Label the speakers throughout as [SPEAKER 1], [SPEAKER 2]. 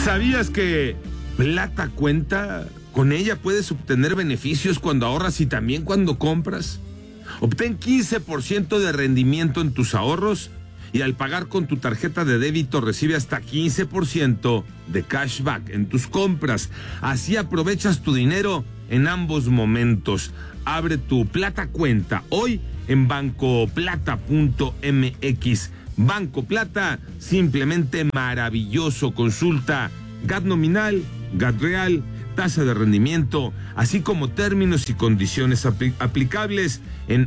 [SPEAKER 1] ¿Sabías que Plata Cuenta? Con ella puedes obtener beneficios cuando ahorras y también cuando compras. Obtén 15% de rendimiento en tus ahorros y al pagar con tu tarjeta de débito recibe hasta 15% de cashback en tus compras. Así aprovechas tu dinero en ambos momentos. Abre tu Plata Cuenta hoy en bancoplata.mx. Banco Plata, simplemente maravilloso. Consulta GAT nominal, GAT real, tasa de rendimiento, así como términos y condiciones aplicables en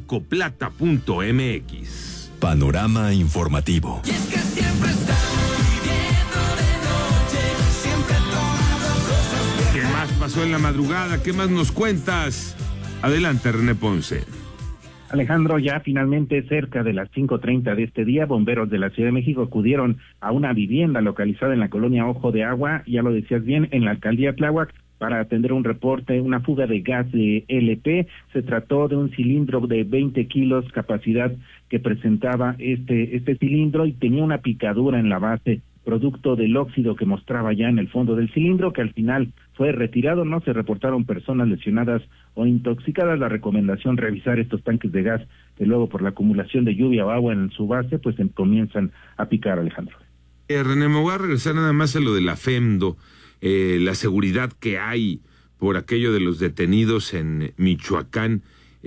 [SPEAKER 1] bancoplata.mx.
[SPEAKER 2] Panorama informativo.
[SPEAKER 3] Y es que siempre estamos viviendo de noche, siempre tomando cosas viejas.
[SPEAKER 1] ¿Qué más pasó en la madrugada? ¿Qué más nos cuentas? Adelante, René Ponce.
[SPEAKER 4] Alejandro, ya finalmente cerca de las 5:30 de este día, bomberos de la Ciudad de México acudieron a una vivienda localizada en la colonia Ojo de Agua, ya lo decías bien, en la alcaldía Tláhuac, para atender un reporte, una fuga de gas de LP. Se trató de un cilindro de 20 kilos capacidad que presentaba este cilindro y tenía una picadura en la base, producto del óxido que mostraba ya en el fondo del cilindro, que al final fue retirado. No se reportaron personas lesionadas o intoxicadas. La recomendación, revisar estos tanques de gas que luego por la acumulación de lluvia o agua en su base, pues comienzan a picar, Alejandro.
[SPEAKER 1] René, me voy a regresar nada más a lo de la FEMDO, la seguridad que hay por aquello de los detenidos en Michoacán.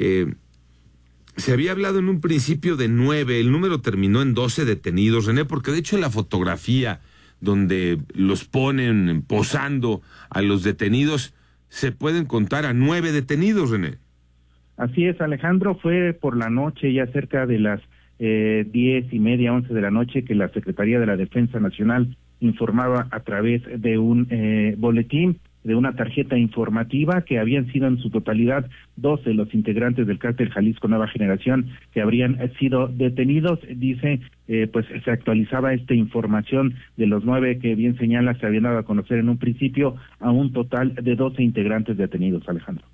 [SPEAKER 1] Se había hablado en un principio de 9, el número terminó en 12 detenidos, René, porque de hecho en la fotografía donde los ponen posando a los detenidos, se pueden contar a 9 detenidos, René.
[SPEAKER 4] Así es, Alejandro, fue por la noche, ya cerca de las 10:30, 11 de la noche, que la Secretaría de la Defensa Nacional informaba a través de un boletín, de una tarjeta informativa, que habían sido en su totalidad 12 los integrantes del cártel Jalisco Nueva Generación que habrían sido detenidos. Dice, pues se actualizaba esta información de los 9 que bien señala se habían dado a conocer en un principio, a un total de 12 integrantes detenidos, Alejandro.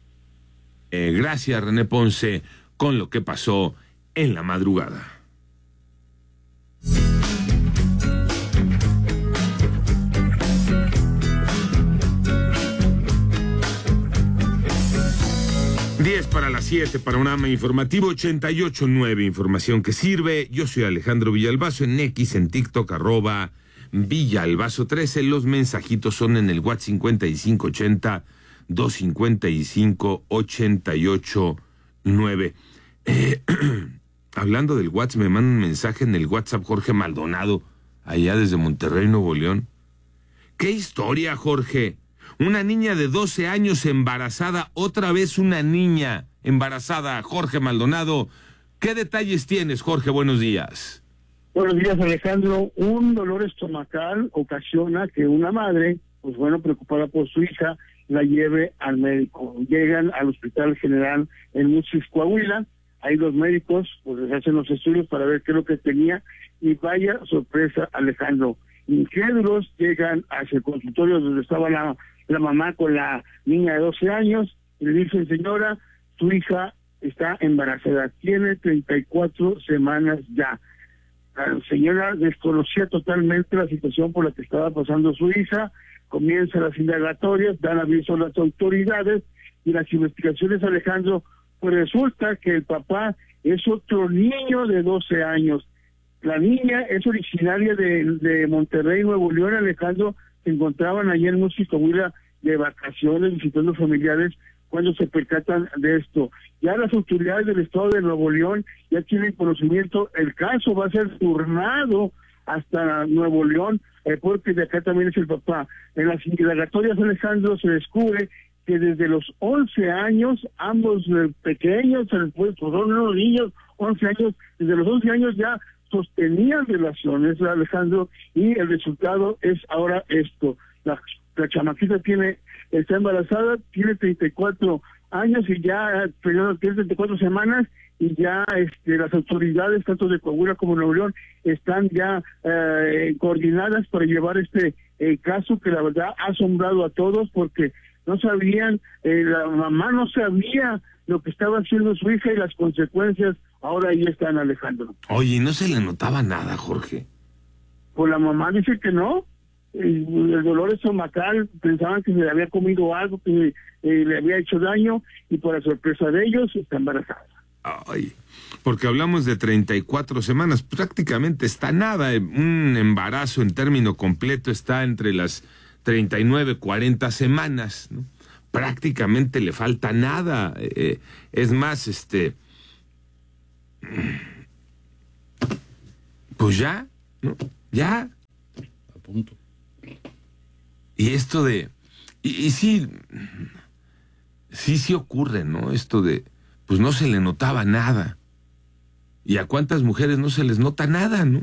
[SPEAKER 1] Gracias, René Ponce, con lo que pasó en la madrugada. Para las 7, panorama informativo 88.9, información que sirve. Yo soy Alejandro Villalbazo, en X, en TikTok, @Villalbazo13. Los mensajitos son en el WhatsApp 5580-255-88.9. Hablando del WhatsApp, me manda un mensaje en el WhatsApp Jorge Maldonado, allá desde Monterrey, Nuevo León. ¿Qué historia, Jorge? Una niña de 12 años embarazada, otra vez una niña embarazada. Jorge Maldonado, ¿qué detalles tienes, Jorge? Buenos días.
[SPEAKER 5] Buenos días, Alejandro. Un dolor estomacal ocasiona que una madre, pues bueno, preocupada por su hija, la lleve al médico. Llegan al Hospital General en Musquis, Coahuila. Ahí los médicos pues les hacen los estudios para ver qué es lo que tenía y vaya sorpresa, Alejandro. Incrédulos llegan hacia el consultorio donde estaba la mamá con la niña de 12 años y le dicen: señora, su hija está embarazada, tiene 34 semanas ya. La señora desconocía totalmente la situación por la que estaba pasando su hija. Comienzan las indagatorias, dan aviso a las autoridades y las investigaciones, Alejandro, pues resulta que el papá es otro niño de 12 años. La niña es originaria de Monterrey, Nuevo León, Alejandro. Se encontraban allí en Musquis, Coahuila, de vacaciones, visitando familiares, cuando se percatan de esto. Ya las autoridades del estado de Nuevo León ya tienen conocimiento. El caso va a ser turnado hasta Nuevo León, porque de acá también es el papá. En las indagatorias, Alejandro, se descubre que desde los 11 años, ambos pequeños, pues son unos niños, 11 años, desde los 11 años ya sostenían relaciones, Alejandro, y el resultado es ahora esto. La chamaquita está embarazada, tiene 34 años y ya, tiene 34 semanas, y ya las autoridades, tanto de Coahuila como de Nuevo León, están ya coordinadas para llevar este caso que la verdad ha asombrado a todos, porque no sabían, la mamá no sabía lo que estaba haciendo su hija y las consecuencias ahora ahí están, Alejandro.
[SPEAKER 1] Oye, ¿no se le notaba nada, Jorge?
[SPEAKER 5] Pues la mamá dice que no. el dolor estomacal, pensaban que se le había comido algo, que le había hecho daño, y por la sorpresa de ellos está embarazada.
[SPEAKER 1] Ay, porque hablamos de 34 semanas, prácticamente está nada. Un embarazo en término completo está entre las 39, 40 semanas, ¿no? Prácticamente le falta nada. Es más, pues ya, ¿no? Ya.
[SPEAKER 6] A punto.
[SPEAKER 1] Y esto de... Y sí ocurre, ¿no? Esto de... Pues no se le notaba nada. ¿Y a cuántas mujeres no se les nota nada, no?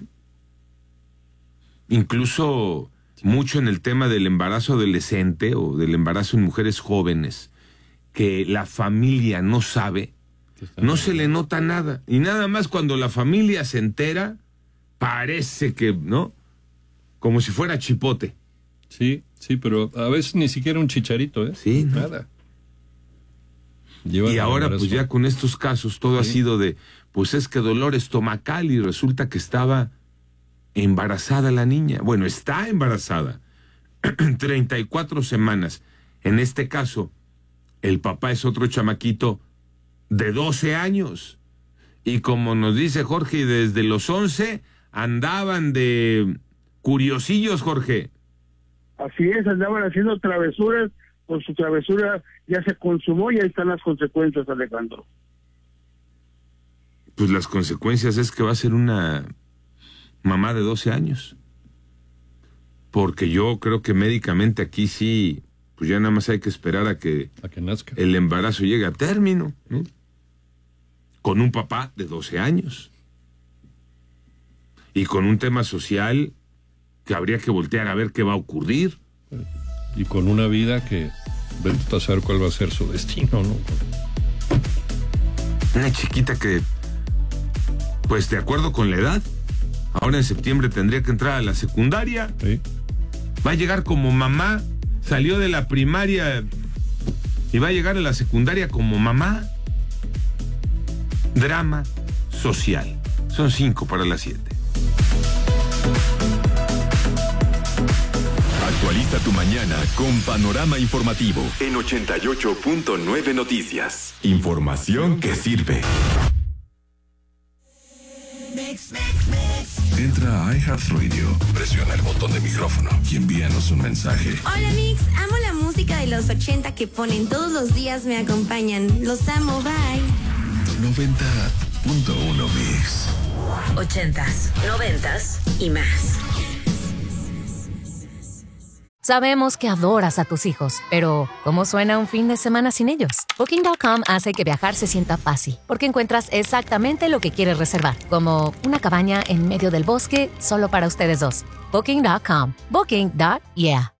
[SPEAKER 1] Incluso mucho en el tema del embarazo adolescente o del embarazo en mujeres jóvenes, que la familia no sabe, no se le nota nada. Y nada más cuando la familia se entera, parece que, ¿no? Como si fuera chipote.
[SPEAKER 6] Sí, pero a veces ni siquiera un chicharito, ¿eh?
[SPEAKER 1] Sí, ¿no?
[SPEAKER 6] Nada.
[SPEAKER 1] Y ahora, pues ya con estos casos, todo ha sido de, pues es que dolor estomacal, y resulta que estaba embarazada la niña. Bueno, está embarazada. 34 semanas. En este caso, el papá es otro chamaquito de 12 años. Y como nos dice Jorge, desde los 11 andaban de curiosillos, Jorge.
[SPEAKER 5] Así es, andaban haciendo travesuras, pues su travesura ya se consumó y ahí están las consecuencias, Alejandro.
[SPEAKER 1] Pues las consecuencias es que va a ser una mamá de 12 años. Porque yo creo que médicamente aquí sí, pues ya nada más hay que esperar a que
[SPEAKER 6] nazca,
[SPEAKER 1] el embarazo llegue a término, ¿no? Con un papá de 12 años. Y con un tema social que habría que voltear a ver qué va a ocurrir.
[SPEAKER 6] Y con una vida que vete a saber cuál va a ser su destino, ¿no?
[SPEAKER 1] Una chiquita que, pues de acuerdo con la edad, ahora en septiembre tendría que entrar a la secundaria.
[SPEAKER 6] Sí.
[SPEAKER 1] Va a llegar como mamá, salió de la primaria y va a llegar a la secundaria como mamá. Drama social. Son 5 para las 7.
[SPEAKER 2] Actualiza tu mañana con Panorama Informativo en 88.9 Noticias. Información que sirve.
[SPEAKER 7] Entra a iHeartRadio, presiona el botón de micrófono y envíanos un mensaje.
[SPEAKER 8] Hola Mix, amo la música de los 80 que ponen todos los días, me acompañan. Los amo, bye.
[SPEAKER 7] 90.1 Mix.
[SPEAKER 9] 80s, 90s y más.
[SPEAKER 10] Sabemos que adoras a tus hijos, pero ¿cómo suena un fin de semana sin ellos? Booking.com hace que viajar se sienta fácil, porque encuentras exactamente lo que quieres reservar, como una cabaña en medio del bosque solo para ustedes dos. Booking.com. Booking.yeah.